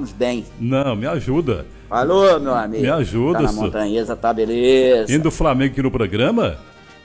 estamos bem. Não, me ajuda. Alô, meu amigo. Me ajuda, Tá na senhor. Montanhesa, tá beleza. Indo do Flamengo aqui no programa?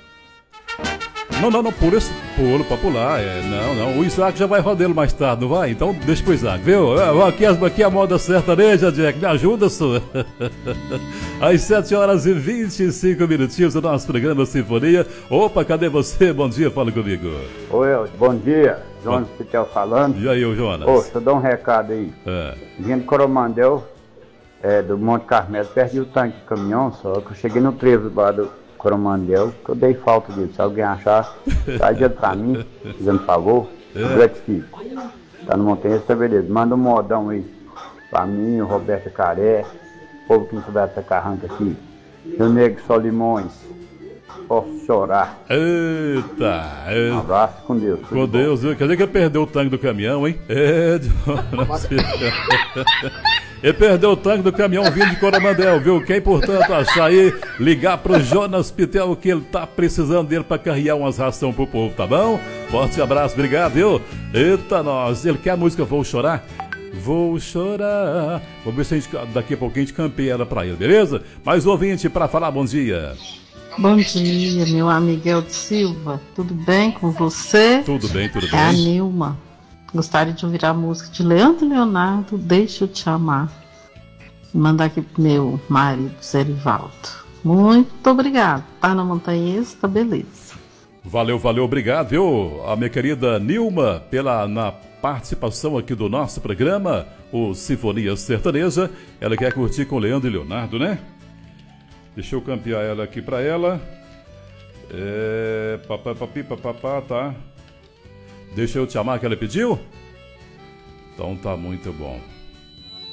Não, pulo pra pular. Não. O Isaac já vai rodando mais tarde, não vai? Então deixa pro Isaac, viu? Aqui é a moda sertaneja, Jack. Me ajuda, senhor. Às 7h25 minutinhos do nosso programa Sinfonia. Opa, cadê você? Bom dia, fala comigo. Oi, bom dia. Jonas Pitel falando. E aí, Jonas? Deixa eu dar um recado aí. Vindo de Coromandel, do Monte Carmelo, perdi o tanque de caminhão, só que eu cheguei no trevo lá do Coromandel, que eu dei falta disso. Se alguém achar, traz dinheiro pra mim, fazendo favor, gratifico. Tá no Montanha, tá beleza. Manda um modão aí pra mim, o Roberto Caré, o povo que não souber essa carranca aqui. Rio Negro Solimões, posso chorar. Eita! Um abraço, com Deus. Com Deus, viu? Quer dizer que ele perdeu o tanque do caminhão, hein? Ele perdeu o tanque do caminhão vindo de Coromandel, viu? Quem, portanto, achar aí, ligar pro Jonas Pitel, que ele tá precisando dele pra carregar umas rações pro povo, tá bom? Forte abraço, obrigado, viu? Eita, nós. Ele quer a música Vou Chorar? Vou chorar. Vamos ver se a gente, daqui a pouquinho a gente campeia ela pra ele, beleza? Mais ouvinte pra falar bom dia. Bom dia, meu amigo Eldo Silva. Tudo bem com você? Tudo bem. É a Nilma. Gostaria de ouvir a música de Leandro Leonardo, Deixa Eu Te Amar. Mandar aqui pro meu marido, Zé Rivaldo. Muito obrigado. Tá na Montanhesa, tá beleza. Valeu, obrigado, viu? A minha querida Nilma, na participação aqui do nosso programa, o Sinfonia Sertaneja. Ela quer curtir com Leandro e Leonardo, né? Deixa eu campear ela aqui pra ela. Papá, tá? Deixa eu te amar que ela pediu? Então tá muito bom.